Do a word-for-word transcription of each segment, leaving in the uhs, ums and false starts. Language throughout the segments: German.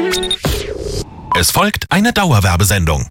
Es folgt eine Dauerwerbesendung.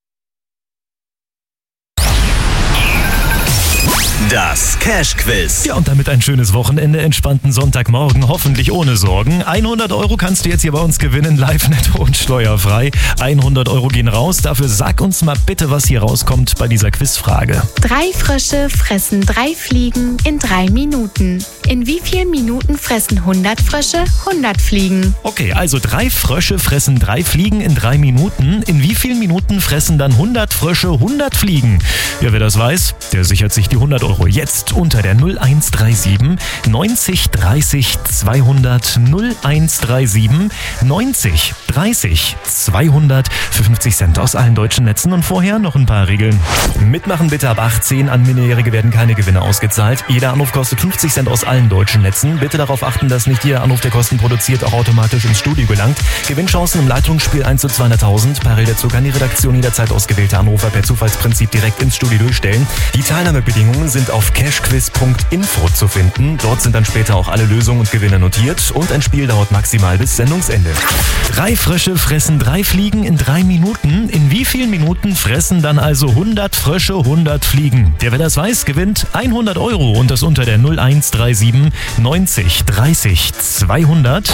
Das Cash-Quiz. Ja, und damit ein schönes Wochenende, entspannten Sonntagmorgen, hoffentlich ohne Sorgen. hundert Euro kannst du jetzt hier bei uns gewinnen, live, netto und steuerfrei. hundert Euro gehen raus. Dafür sag uns mal bitte, was hier rauskommt bei dieser Quizfrage. Drei Frösche fressen drei Fliegen in drei Minuten. In wie vielen Minuten fressen hundert Frösche hundert Fliegen? Okay, also drei Frösche fressen drei Fliegen in drei Minuten. In wie vielen Minuten fressen dann hundert Frösche hundert Fliegen? Ja, wer das weiß, der sichert sich die hundert Euro jetzt unter der null eins drei sieben neunzig dreißig zweihundert null eins drei sieben neunzig dreißig zweihundert für fünfzig Cent aus allen deutschen Netzen. Und vorher noch ein paar Regeln. Mitmachen bitte ab achtzehn. An Minderjährige werden keine Gewinne ausgezahlt. Jeder Anruf kostet fünfzig Cent aus allen deutschen Netzen. Bitte darauf achten, dass nicht jeder Anruf, der Kosten produziert, auch automatisch ins Studio gelangt. Gewinnchancen im Leitungsspiel eins zu zweihunderttausend. Parallel dazu kann die Redaktion jederzeit ausgewählte Anrufer per Zufallsprinzip direkt ins Studio durchstellen. Die Teilnahmebedingungen sind auf cashquiz punkt info zu finden. Dort sind dann später auch alle Lösungen und Gewinne notiert. Und ein Spiel dauert maximal bis Sendungsende. Drei Frösche fressen drei Fliegen in drei Minuten. In wie vielen Minuten fressen dann also hundert Frösche hundert Fliegen? Der, wer das weiß, gewinnt hundert Euro und das unter der null eins drei sieben neunzig dreißig zweihundert.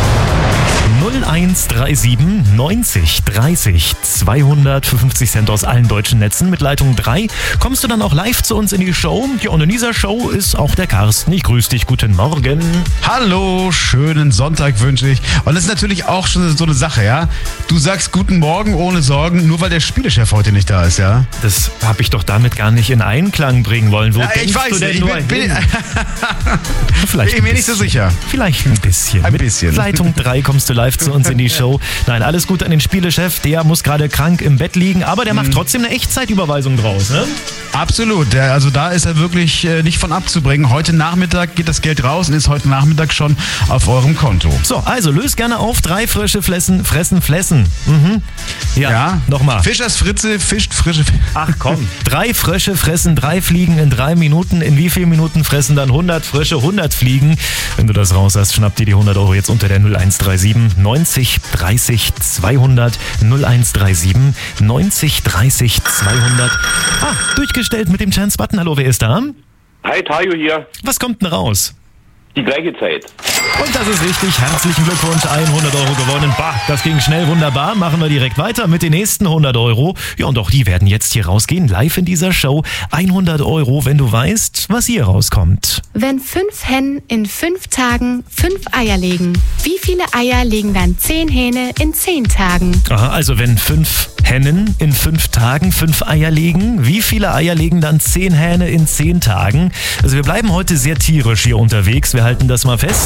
null eins drei sieben neunzig dreißig zweihundert für fünfzig Cent aus allen deutschen Netzen. Mit Leitung drei kommst du dann auch live zu uns in die Show. Ja, und in dieser Show ist auch der Carsten. Ich grüße dich. Guten Morgen. Hallo, schönen Sonntag wünsche ich. Und das ist natürlich auch schon so eine Sache, ja? Du sagst guten Morgen ohne Sorgen, nur weil der Spielechef heute nicht da ist, ja? Das habe ich doch damit gar nicht in Einklang bringen wollen. Wo ja, ich weiß du denn nicht, nur ich bin, bin, Vielleicht bin mir nicht so sicher. Vielleicht ein bisschen. Ein Mit bisschen. Leitung drei kommst du live zu uns in die Show. Nein, alles gut an den Spielechef. Der muss gerade krank im Bett liegen, aber der macht trotzdem eine Echtzeitüberweisung draus, ne? Absolut. Der, also da ist er wirklich äh, nicht von abzubringen. Heute Nachmittag geht das Geld raus und ist heute Nachmittag schon auf eurem Konto. So, also löst gerne auf. Drei Frösche fressen, fressen, flessen. Mhm. Ja, Ja, nochmal. Fischers Fritze fischt frische... Ach komm. Drei Frösche fressen drei Fliegen in drei Minuten. In wie vielen Minuten fressen dann hundert Frösche hundert Fliegen? Wenn du das raus hast, schnapp dir die hundert Euro jetzt unter der null eins drei sieben neunzig dreißig zweihundert null eins drei sieben neunzig dreißig zweihundert. Ah, durchgestellt mit dem Chance-Button. Hallo, wer ist da? Hi, Tayo hier. Was kommt denn raus? Die gleiche Zeit. Und das ist richtig. Herzlichen Glückwunsch. hundert Euro gewonnen. Bah, das ging schnell. Wunderbar. Machen wir direkt weiter mit den nächsten hundert Euro. Ja, und auch die werden jetzt hier rausgehen. Live in dieser Show. hundert Euro, wenn du weißt, was hier rauskommt. Wenn fünf Hennen in fünf Tagen fünf Eier legen, wie viele Eier legen dann zehn Hähne in zehn Tagen? Aha, also wenn fünf Hennen in fünf Tagen fünf Eier legen, wie viele Eier legen dann zehn Hähne in zehn Tagen? Also wir bleiben heute sehr tierisch hier unterwegs. Wir halten das mal fest.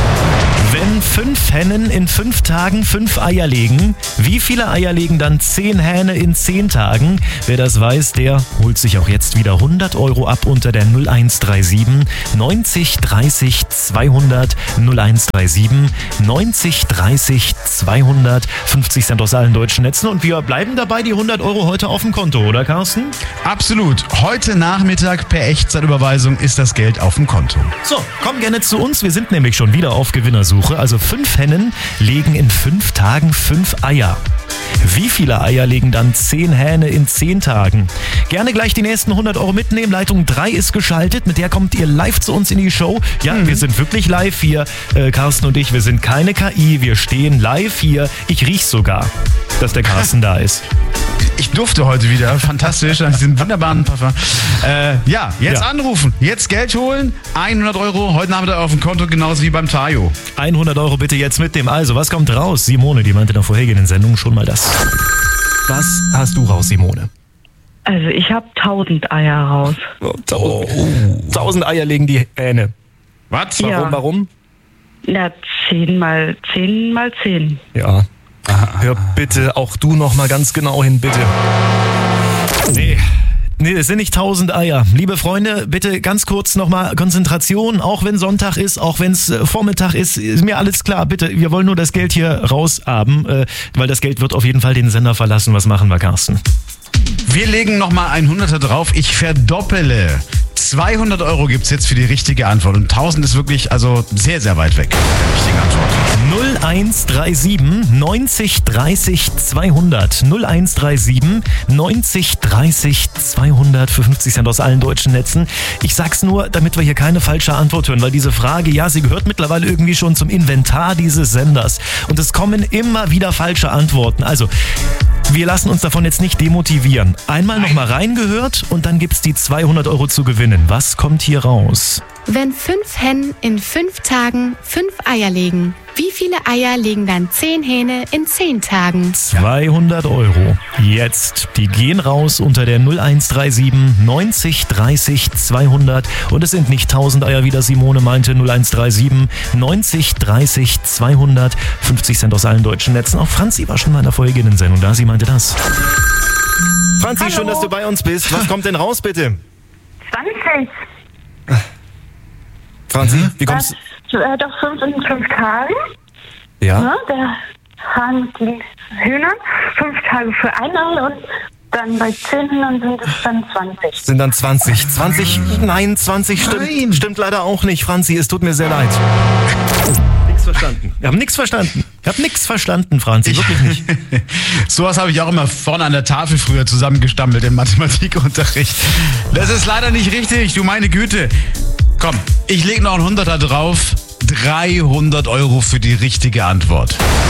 Wenn fünf Hennen in fünf Tagen fünf Eier legen, wie viele Eier legen dann zehn Hähne in zehn Tagen? Wer das weiß, der holt sich auch jetzt wieder hundert Euro ab unter der null eins drei sieben neunzig dreißig zweihundert null eins drei sieben neunzig dreißig zweihundert fünfzig Cent aus allen deutschen Netzen. Und wir bleiben dabei, die hundert Euro heute auf dem Konto, oder Carsten? Absolut. Heute Nachmittag per Echtzeitüberweisung ist das Geld auf dem Konto. So, komm gerne zu uns. Wir sind nämlich schon wieder auf Gewinnersuche. Also fünf Hennen legen in fünf Tagen fünf Eier. Wie viele Eier legen dann zehn Hähne in zehn Tagen? Gerne gleich die nächsten hundert Euro mitnehmen. Leitung drei ist geschaltet. Mit der kommt ihr live zu uns in die Show. Ja, mhm. wir sind wirklich live hier. Äh, Carsten und ich, wir sind keine K I. Wir stehen live hier. Ich riech sogar, dass der Carsten da ist. Ich durfte heute wieder. Fantastisch. An diesem wunderbaren Parfum. Äh, ja, jetzt Ja. anrufen. Jetzt Geld holen. hundert Euro heute Nachmittag auf dem Konto, genauso wie beim Tayo. hundert Euro bitte jetzt mitnehmen. Also, was kommt raus? Simone, die meinte in der vorhergehenden Sendung schon mal das. Was hast du raus, Simone? Also ich habe tausend Eier raus. Oh, tausend Eier legen die Hähne. Was? Warum? Ja. Warum? Na, zehn mal zehn mal zehn. Ja. Hör bitte auch du noch mal ganz genau hin, bitte. Nee. Nee, es sind nicht tausend Eier. Liebe Freunde, bitte ganz kurz nochmal Konzentration, auch wenn Sonntag ist, auch wenn es äh, Vormittag ist, ist mir alles klar. Bitte, wir wollen nur das Geld hier raushaben, äh, weil das Geld wird auf jeden Fall den Sender verlassen. Was machen wir, Carsten? Wir legen nochmal ein Hunderter drauf. Ich verdoppele. zweihundert Euro gibt's jetzt für die richtige Antwort. Und tausend ist wirklich, also sehr, sehr weit weg. Der richtigen Antwort. null eins drei sieben neunzig dreißig zweihundert. null eins drei sieben neunzig dreißig zweihundert für fünfzig Cent aus allen deutschen Netzen. Ich sag's nur, damit wir hier keine falsche Antwort hören, weil diese Frage, ja, sie gehört mittlerweile irgendwie schon zum Inventar dieses Senders. Und es kommen immer wieder falsche Antworten. Also, wir lassen uns davon jetzt nicht demotivieren. Einmal nochmal reingehört und dann gibt's die zweihundert Euro zu gewinnen. Was kommt hier raus? Wenn fünf Hennen in fünf Tagen fünf Eier legen, wie viele Eier legen dann zehn Hähne in zehn Tagen? zweihundert Euro. Jetzt. Die gehen raus unter der null eins drei sieben neunzig dreißig zweihundert. Und es sind nicht tausend Eier, wie das Simone meinte. null eins drei sieben neunzig dreißig zweihundert. fünfzig Cent aus allen deutschen Netzen. Auch Franzi war schon mal in der vorhergehenden Sendung da. Sie meinte das. Franzi, Hallo. Schön, dass du bei uns bist. Was kommt denn raus, bitte? zwanzig. Franzi, wie kommst Das äh, doch fünf in fünf Tagen. Ja. Ne? Der Hahn mit den Hühnern. Fünf Tage für ein Ei und dann bei zehn Hühnern sind es dann zwanzig. Sind dann zwanzig. zwanzig, nein, zwanzig stimmt, Nein. stimmt leider auch nicht, Franzi. Es tut mir sehr leid. Nix verstanden. Wir haben nichts verstanden. Ich habe nichts verstanden, Franzi. Wirklich nicht. Sowas habe ich auch immer vorne an der Tafel früher zusammengestammelt im Mathematikunterricht. Das ist leider nicht richtig, du meine Güte. Komm, ich lege noch einen Hunderter drauf. dreihundert Euro für die richtige Antwort.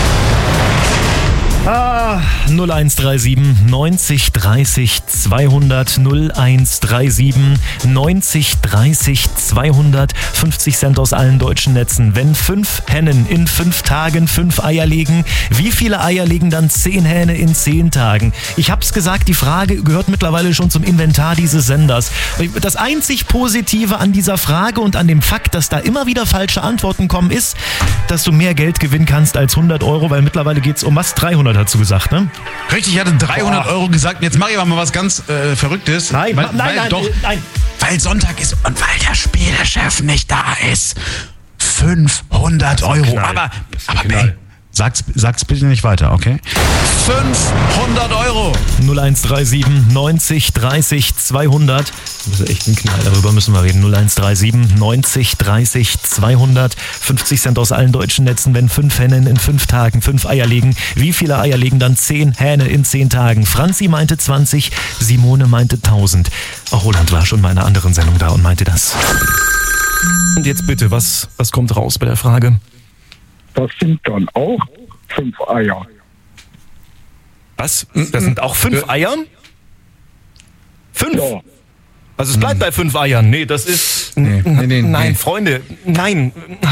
Ah, null eins drei sieben neunzig dreißig zweihundert. null eins drei sieben neunzig dreißig zweihundert. fünfzig Cent aus allen deutschen Netzen. Wenn fünf Hennen in fünf Tagen fünf Eier legen, wie viele Eier legen dann zehn Hähne in zehn Tagen? Ich hab's gesagt, die Frage gehört mittlerweile schon zum Inventar dieses Senders. Das einzig Positive an dieser Frage und an dem Fakt, dass da immer wieder falsche Antworten kommen, ist, dass du mehr Geld gewinnen kannst als hundert Euro, weil mittlerweile geht's um was? dreihundert dazu gesagt, ne? Richtig, ich hatte dreihundert Boah. Euro gesagt. Jetzt mache ich aber mal was ganz äh, Verrücktes. Nein, weil, nein, weil nein, doch, äh, nein. Weil Sonntag ist und weil der Spielechef nicht da ist. fünfhundert Euro. Knall. Aber, aber Ben, sag's, sag's bitte nicht weiter, okay? fünfhundert Euro. null eins drei sieben neunzig dreißig zweihundert. Das ist echt ein Knall, darüber müssen wir reden. null eins drei sieben neunzig dreißig zweihundert. fünfzig Cent aus allen deutschen Netzen, wenn fünf Hennen in fünf Tagen fünf Eier legen. Wie viele Eier legen dann zehn Hähne in zehn Tagen? Franzi meinte zwanzig, Simone meinte tausend. Auch Roland war schon bei einer anderen Sendung da und meinte das. Und jetzt bitte, was, was kommt raus bei der Frage? Das sind dann auch fünf Eier. Was? Das sind auch fünf Eier? Fünf? Ja. Also es bleibt bei fünf Eiern. Nee, das ist... Nee, nee, nee, nein, nee. Freunde, nein.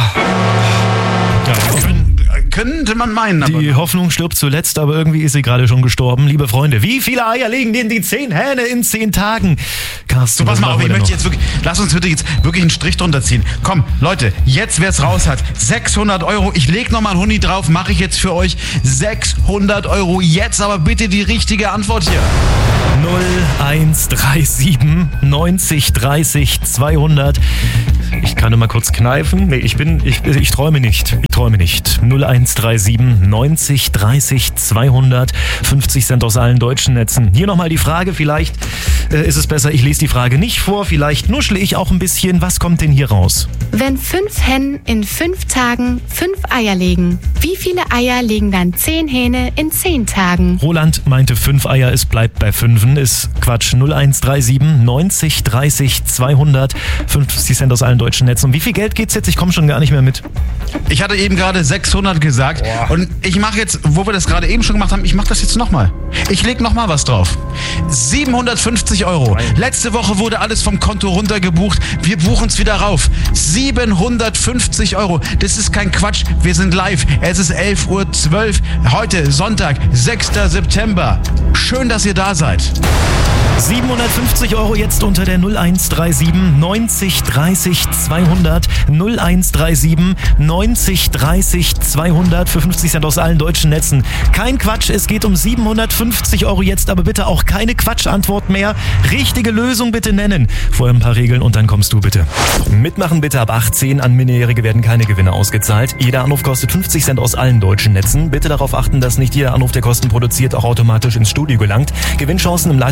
Könnte man meinen, aber... Die Hoffnung stirbt zuletzt, aber irgendwie ist sie gerade schon gestorben. Liebe Freunde, wie viele Eier legen denn die zehn Hähne in zehn Tagen? Carsten, So, pass was mal auf, machen ich wir möchte denn jetzt wirklich, lass uns bitte jetzt wirklich einen Strich drunter ziehen. Komm, Leute, jetzt wer es raus hat, sechshundert Euro, ich leg nochmal einen Huni drauf, mache ich jetzt für euch sechshundert Euro. Jetzt aber bitte die richtige Antwort hier. noch? null eins drei sieben neunzig dreißig zweihundert. Ich kann nur mal kurz kneifen. Nee, ich bin, ich, ich träume nicht. Ich träume nicht. null eins drei sieben neunzig dreißig zweihundert. fünfzig Cent aus allen deutschen Netzen. Hier nochmal die Frage, vielleicht äh, ist es besser, ich lese die Frage nicht vor, vielleicht nuschle ich auch ein bisschen. Was kommt denn hier raus? Wenn fünf Hennen in fünf Tagen fünf Eier legen, wie viele Eier legen dann zehn Hähne in zehn Tagen? Roland meinte fünf Eier, es bleibt bei fünfen. Ist Quatsch. null eins drei sieben neunzig dreißig zweihundert. fünfzig Cent aus allen deutschen Netzen. Um wie viel Geld geht's jetzt? Ich komme schon gar nicht mehr mit. Ich hatte eben gerade sechshundert gesagt. Boah. Und ich mache jetzt, wo wir das gerade eben schon gemacht haben, ich mache das jetzt nochmal. Ich leg nochmal was drauf. siebenhundertfünfzig Euro. Letzte Woche wurde alles vom Konto runtergebucht. Wir buchen es wieder rauf. siebenhundertfünfzig Euro. Das ist kein Quatsch. Wir sind live. Es ist elf Uhr zwölf. Heute Sonntag, sechster September. Schön, dass ihr da seid. siebenhundertfünfzig Euro jetzt unter der null eins drei sieben neunzig dreißig zweihundert. null eins drei sieben neunzig dreißig zweihundert für fünfzig Cent aus allen deutschen Netzen. Kein Quatsch, es geht um siebenhundertfünfzig Euro jetzt, aber bitte auch keine Quatschantwort mehr. Richtige Lösung bitte nennen. Vorher ein paar Regeln und dann kommst du bitte. Mitmachen bitte ab achtzehn. An Minderjährige werden keine Gewinne ausgezahlt. Jeder Anruf kostet fünfzig Cent aus allen deutschen Netzen. Bitte darauf achten, dass nicht jeder Anruf, der Kosten produziert, auch automatisch ins Studio gelangt. Gewinnchancen im Leitungsspiel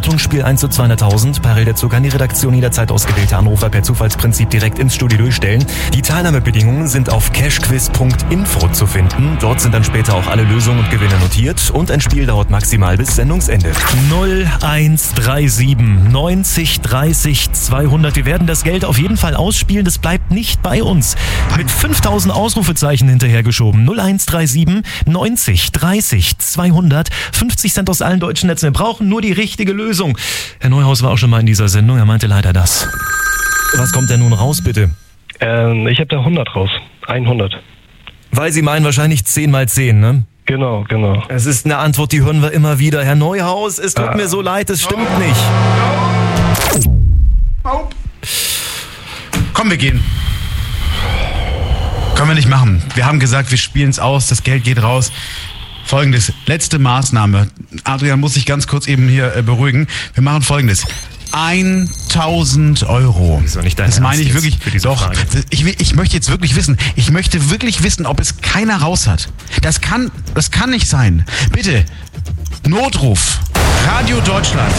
Spiel eins zu zweihunderttausend. Parallel dazu kann die Redaktion jederzeit ausgewählte Anrufer per Zufallsprinzip direkt ins Studio durchstellen. Die Teilnahmebedingungen sind auf cashquiz punkt info zu finden. Dort sind dann später auch alle Lösungen und Gewinne notiert und ein Spiel dauert maximal bis Sendungsende. null eins drei sieben neunzig dreißig zweihundert. Wir werden das Geld auf jeden Fall ausspielen. Das bleibt nicht bei uns. Mit fünftausend Ausrufezeichen hinterhergeschoben. null eins drei sieben neunzig dreißig zweihundert. fünfzig Cent aus allen deutschen Netzen. Wir brauchen nur die richtige Lösung. Herr Neuhaus war auch schon mal in dieser Sendung. Er meinte leider das. Was kommt denn nun raus, bitte? Ähm, ich habe da hundert raus. hundert. Weil Sie meinen wahrscheinlich zehn mal zehn, ne? Genau, genau. Es ist eine Antwort, die hören wir immer wieder. Herr Neuhaus, es tut ah. mir so leid, es stimmt oh. nicht. Oh. Komm, wir gehen. Können wir nicht machen. Wir haben gesagt, wir spielen es aus, das Geld geht raus. Folgendes, letzte Maßnahme. Adrian muss sich ganz kurz eben hier äh, beruhigen. Wir machen Folgendes. tausend Euro. Das ist doch nicht dein Das meine ich Ernst wirklich. für diese Doch, Frage. ich, ich möchte jetzt wirklich wissen. Ich möchte wirklich wissen, ob es keiner raus hat. Das kann, das kann nicht sein. Bitte, Notruf, Radio Deutschland.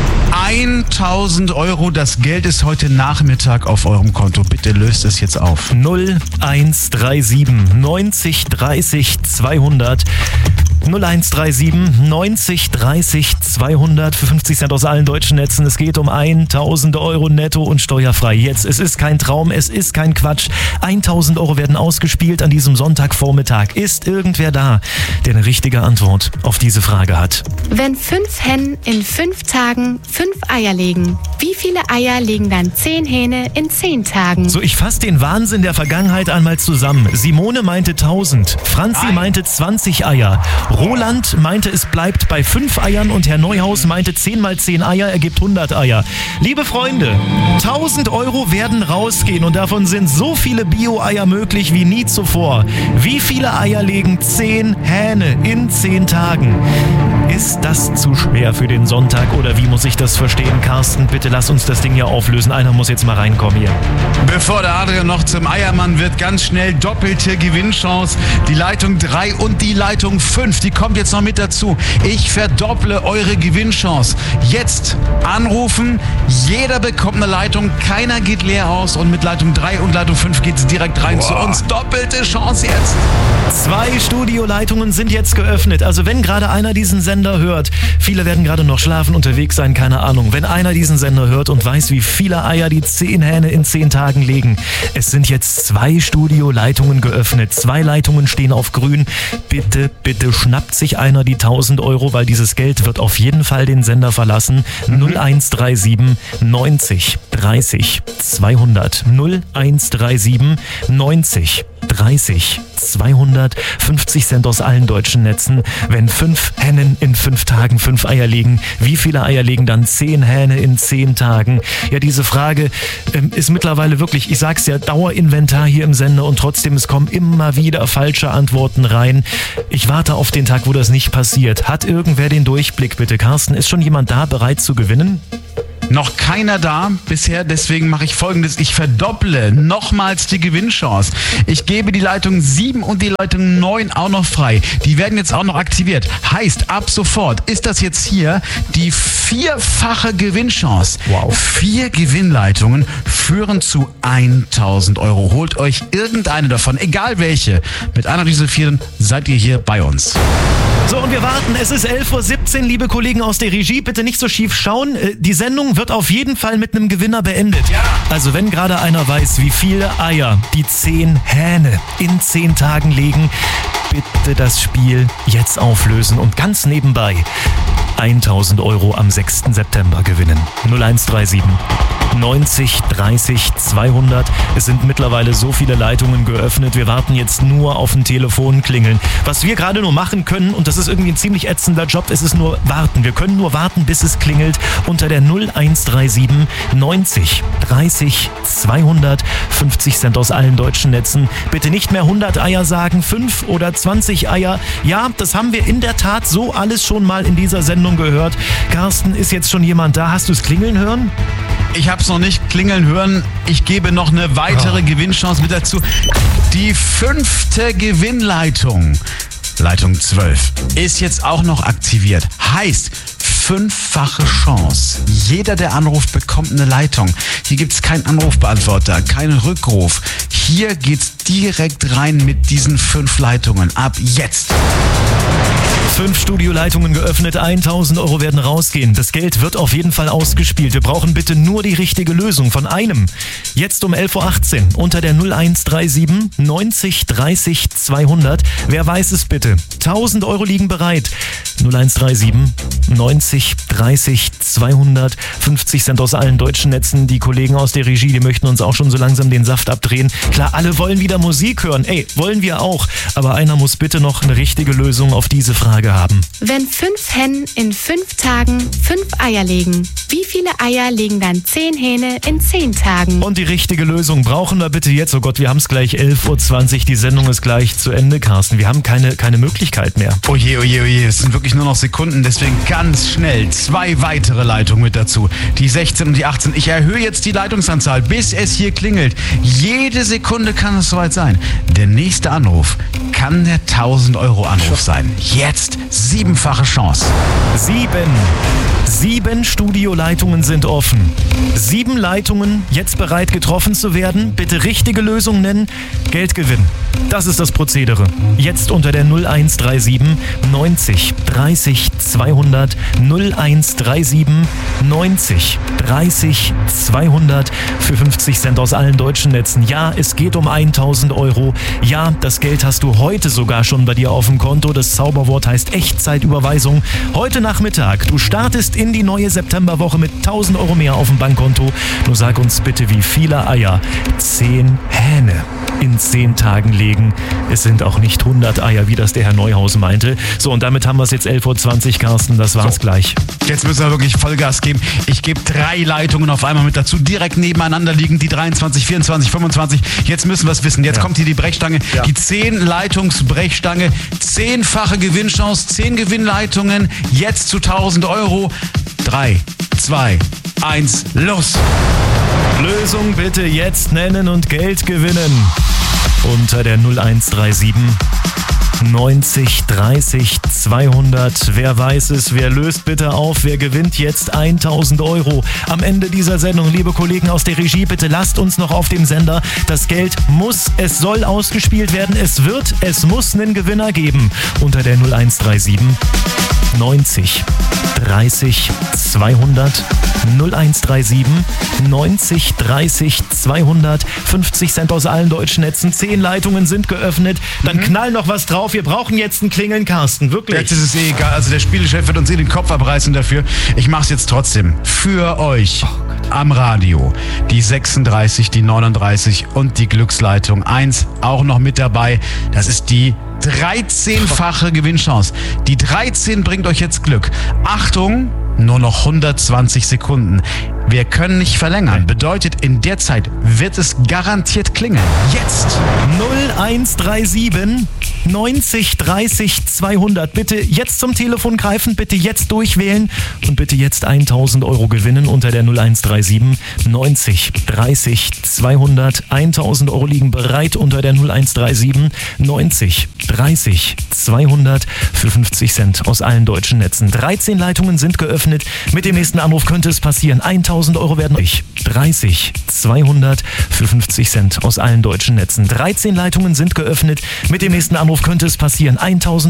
tausend Euro, das Geld ist heute Nachmittag auf eurem Konto. Bitte löst es jetzt auf. null eins drei sieben neunzig dreißig zweihundert. null eins drei sieben neunzig dreißig zweihundert für fünfzig Cent aus allen deutschen Netzen. Es geht um tausend Euro netto und steuerfrei. Jetzt, es ist kein Traum, es ist kein Quatsch. tausend Euro werden ausgespielt an diesem Sonntagvormittag. Ist irgendwer da, der eine richtige Antwort auf diese Frage hat? Wenn fünf Hennen in fünf Tagen fünf Eier legen, wie viele Eier legen dann zehn Hähne in zehn Tagen? So, ich fasse den Wahnsinn der Vergangenheit einmal zusammen. Simone meinte tausend, Franzi Nein. meinte zwanzig Eier, Roland meinte, es bleibt bei fünf Eiern und Herr Neuhaus meinte, zehn mal zehn Eier ergibt hundert Eier. Liebe Freunde, tausend Euro werden rausgehen und davon sind so viele Bio-Eier möglich wie nie zuvor. Wie viele Eier legen zehn Hähne in zehn Tagen? Ist das zu schwer für den Sonntag oder wie muss ich das verstehen? Carsten, bitte lass uns das Ding hier auflösen. Einer muss jetzt mal reinkommen hier. Bevor der Adrian noch zum Eiermann wird, ganz schnell doppelte Gewinnchance. Die Leitung drei und die Leitung fünf, die kommt jetzt noch mit dazu. Ich verdopple eure Gewinnchance. Jetzt anrufen, jeder bekommt eine Leitung, keiner geht leer aus und mit Leitung drei und Leitung fünf geht es direkt rein Boah. zu uns. Doppelte Chance jetzt. Zwei Studioleitungen sind jetzt geöffnet. Also wenn gerade einer diesen Sender hört, viele werden gerade noch schlafen, unterwegs sein, keine Ahnung. Wenn einer diesen Sender hört und weiß, wie viele Eier die zehn Hähne in zehn Tagen legen, es sind jetzt zwei Studioleitungen geöffnet. Zwei Leitungen stehen auf grün. Bitte, bitte schnappt sich einer die tausend Euro, weil dieses Geld wird auf jeden Fall den Sender verlassen. Mhm. null eins drei sieben neunzig dreißig zweihundert. null eins drei sieben neunzig dreißig zweihundert. fünfzig Cent aus allen deutschen Netzen. Wenn fünf Hennen in fünf Tagen fünf Eier legen, wie viele Eier legen dann zehn Hähne in zehn Tagen? Ja, diese Frage ähm, ist mittlerweile wirklich, ich sag's ja, Dauerinventar hier im Sender und trotzdem, es kommen immer wieder falsche Antworten rein. Ich warte auf den Tag, wo das nicht passiert. Hat irgendwer den Durchblick, bitte? Carsten, ist schon jemand da, bereit zu gewinnen? Noch keiner da bisher, deswegen mache ich Folgendes. Ich verdopple nochmals die Gewinnchance. Ich gebe die Leitung sieben und die Leitung neun auch noch frei. Die werden jetzt auch noch aktiviert. Heißt, ab sofort ist das jetzt hier die vierfache Gewinnchance. Wow. Vier Gewinnleitungen führen zu tausend Euro. Holt euch irgendeine davon, egal welche. Mit einer dieser vier seid ihr hier bei uns. So, und wir warten. Es ist elf Uhr siebzehn, liebe Kollegen aus der Regie. Bitte nicht so schief schauen. Die Sendung wird auf jeden Fall mit einem Gewinner beendet. Ja. Also wenn gerade einer weiß, wie viele Eier die zehn Hähne in zehn Tagen legen, bitte das Spiel jetzt auflösen und ganz nebenbei tausend Euro am sechsten September gewinnen. null eins drei sieben neunzig dreißig zweihundert. Es sind mittlerweile so viele Leitungen geöffnet. Wir warten jetzt nur auf ein Telefonklingeln. Was wir gerade nur machen können, und das ist irgendwie ein ziemlich ätzender Job, es ist nur warten. Wir können nur warten, bis es klingelt unter der null eins drei sieben neunzig dreißig zweihundert. fünfzig Cent aus allen deutschen Netzen. Bitte nicht mehr hundert Eier sagen, fünf oder zwanzig Eier. Ja, das haben wir in der Tat so alles schon mal in dieser Sendung gehört. Carsten, ist jetzt schon jemand da? Hast du es klingeln hören? Ich habe es noch nicht klingeln hören. Ich gebe noch eine weitere oh. Gewinnchance mit dazu. Die fünfte Gewinnleitung, Leitung zwölf, ist jetzt auch noch aktiviert. Heißt, fünffache Chance. Jeder, der anruft, bekommt eine Leitung. Hier gibt's keinen Anrufbeantworter, keinen Rückruf. Hier geht's direkt rein mit diesen fünf Leitungen. Ab jetzt. Fünf Studioleitungen geöffnet, tausend Euro werden rausgehen. Das Geld wird auf jeden Fall ausgespielt. Wir brauchen bitte nur die richtige Lösung von einem. Jetzt um elf Uhr achtzehn unter der null eins drei sieben neunzig dreißig zweihundert. Wer weiß es bitte? tausend Euro liegen bereit. null eins drei sieben neunzig dreißig zweihundert. fünfzig Cent aus allen deutschen Netzen. Die Kollegen aus der Regie, die möchten uns auch schon so langsam den Saft abdrehen. Klar, alle wollen wieder Musik hören. Ey, wollen wir auch. Aber einer muss bitte noch eine richtige Lösung auf diese Frage haben. Wenn fünf Hennen in fünf Tagen fünf Eier legen, wie viele Eier legen dann zehn Hähne in zehn Tagen? Und die richtige Lösung brauchen wir bitte jetzt. Oh Gott, wir haben es gleich elf Uhr zwanzig. Die Sendung ist gleich zu Ende, Carsten. Wir haben keine, keine Möglichkeit mehr. Oje, oje, oje. Es sind wirklich nur noch Sekunden. Deswegen ganz schnell zwei weitere Leitungen mit dazu. Die sechzehn und die achtzehn. Ich erhöhe jetzt die Leitungsanzahl, bis es hier klingelt. Jede Sekunde kann es soweit sein. Der nächste Anruf kann der tausend Euro Anruf sein. Jetzt siebenfache Chance. Sieben. Sieben Studioleitungen sind offen. Sieben Leitungen jetzt bereit getroffen zu werden. Bitte richtige Lösung nennen. Geld gewinnen. Das ist das Prozedere. Jetzt unter der null eins drei sieben neunzig dreißig zweihundert. null eins drei sieben neunzig dreißig zweihundert für fünfzig Cent aus allen deutschen Netzen. Ja, es geht um tausend Euro. Ja, das Geld hast du heute sogar schon bei dir auf dem Konto. Das Zauberwort heißt Echtzeitüberweisung. Heute Nachmittag. Du startest in die neue Septemberwoche mit tausend Euro mehr auf dem Bankkonto. Nur sag uns bitte, wie viele Eier zehn Hähne in zehn Tagen legen. Es sind auch nicht hundert Eier, wie das der Herr Neuhaus meinte. So, und damit haben wir es jetzt elf Uhr zwanzig, Carsten. Das war's so. Gleich. Jetzt müssen wir wirklich Vollgas geben. Ich gebe drei Leitungen auf einmal mit dazu. Direkt nebeneinander liegen die dreiundzwanzig, vierundzwanzig, fünfundzwanzig. Jetzt müssen wir es wissen. Jetzt ja. kommt hier die Brechstange. Ja. Die zehn Leitungsbrechstange. Zehnfache Gewinnchance. zehn Gewinnleitungen. Jetzt zu tausend Euro. drei, zwei, eins, los! Lösung bitte jetzt nennen und Geld gewinnen. Unter der null eins drei sieben neunzig dreißig zweihundert. Wer weiß es, wer löst bitte auf, wer gewinnt jetzt tausend Euro am Ende dieser Sendung. Liebe Kollegen aus der Regie, bitte lasst uns noch auf dem Sender. Das Geld muss, es soll ausgespielt werden, es wird, es muss einen Gewinner geben. Unter der null eins drei sieben neunzig dreißig zweihundert. null eins drei sieben neunzig dreißig zweihundert. fünfzig Cent aus allen deutschen Netzen. zehn Leitungen sind geöffnet. Dann mhm. knall noch was drauf. Wir brauchen jetzt ein Klingeln, Carsten. Wirklich. Jetzt ist es eh egal. Also der Spielchef wird uns eh den Kopf abreißen dafür. Ich mach's jetzt trotzdem. Für euch am Radio. Die sechsunddreißig, die neununddreißig und die Glücksleitung eins auch noch mit dabei. Das ist die dreizehnfache Gewinnchance. Die dreizehn bringt euch jetzt Glück. Achtung, nur noch hundertzwanzig Sekunden. Wir können nicht verlängern. Bedeutet, in der Zeit wird es garantiert klingeln. Jetzt! null eins drei sieben neunzig dreißig zweihundert. Bitte jetzt zum Telefon greifen, bitte jetzt durchwählen und bitte jetzt tausend Euro gewinnen unter der null eins drei sieben neunzig dreißig zweihundert. tausend Euro liegen bereit unter der null eins drei sieben neunzig dreißig zweihundert für fünfzig Cent aus allen deutschen Netzen. dreizehn Leitungen sind geöffnet. Mit dem nächsten Anruf könnte es passieren. tausend Euro werden euch. dreißig zweihundert für fünfzig Cent aus allen deutschen Netzen. dreizehn Leitungen sind geöffnet. Mit dem nächsten Anruf könnte es passieren. tausend